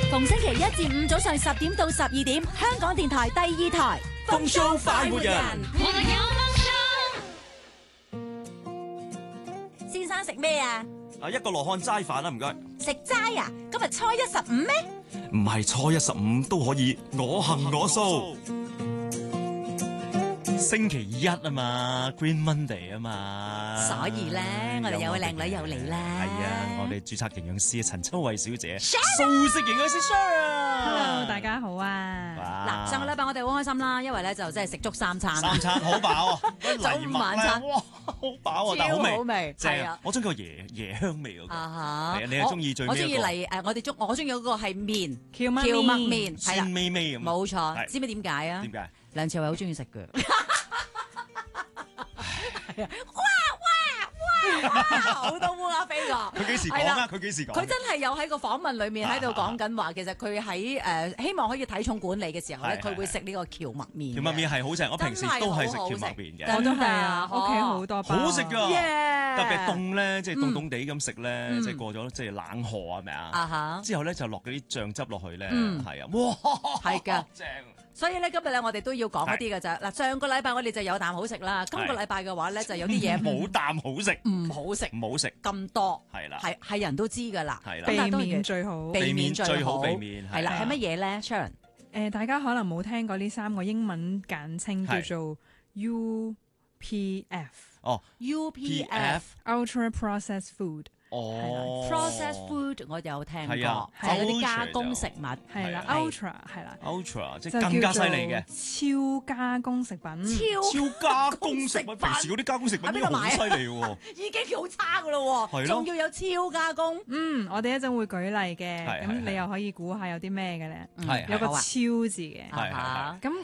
逢星期一至五早上10點到12點，香港電台第2台風騷快活人， 先生食咩啊？ 一個羅漢齋飯啦，唔該。 食齋啊？今日初一15咩？ 唔係初一15都可以，我行我素。星期一啊嘛 ，Green Monday 啊嘛， 所以咧，我哋有個靚女又嚟啦。 係啊，我哋註冊營養師陳秋慧小姐，素食營養師 Hello， 大家好啊！ 嗱，上個禮拜我哋好開心啦，因為咧就真係食足3餐， 三餐好飽啊， 早午晚餐哇，好飽啊，但係超好好味， 正係啊！ 我中意個椰香味嗰個， 啊係啊，你係中意最尾我中意嗰個嚟我中意嗰個係麵蕎麥蕎麥麵，係啦鮮，味味咁， 冇錯。 係知唔知點解啊？ 點解？ 梁朝偉好中意食嘅。好多烏鴉飛過。 佢幾時講啊？佢幾時講？ 佢真係有喺個訪問裏面喺度講緊話，其實佢喺希望可以體重管理嘅時候咧，佢會食呢個蕎麥麵。 蕎麥麵係好正，我平時都係食蕎麥麵嘅， 我都係啊，屋企好多包， 好食㗎。特別係凍凍咧，即係凍凍地咁食咧，即係過咗即係冷河係咪啊？ 哈！ 之後咧就落嗰啲醬汁落去咧， 嗯係啊，哇， 係㗎。 正。 所以咧今日咧我哋都要講一啲嘅啫。嗱，上個禮拜我哋就有啖好食啦，今個禮拜嘅話咧就有啲嘢冇啖好食， 唔好食， 唔好食咁多， 係啦， 係人都知㗎啦， 係啦避免最好。 避免最好， 避免係啦，係乜嘢咧 Sharon？ 大家可能冇聽過呢3個英文簡稱叫做 UPF， 哦 UPF Ultra Processed Food。 哦 processed food 我有聽過， 係啊就係嗰啲加工食物， 係啦係 ，Ultra 係啦， ，Ultra 即就係更加犀利嘅， 超加工食品。 超加工食物，平時嗰啲加工食品已經好犀利喎， 已經好差㗎咯喎， 係咯仲要有超加工， 我哋一陣會舉例嘅， 係咁你又可以估下有啲咩嘅咧？ 係有個超好啊字嘅， 係係係咁